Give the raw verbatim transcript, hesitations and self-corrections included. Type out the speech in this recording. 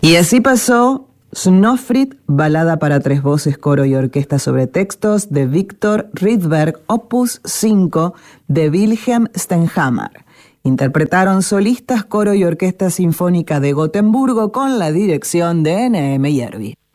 Y así pasó Snøfrid, balada para tres voces, coro y orquesta sobre textos de Viktor Rydberg, opus cinco de Wilhelm Stenhammar. Interpretaron solistas, coro y orquesta sinfónica de Gotemburgo con la dirección de N M Järvi.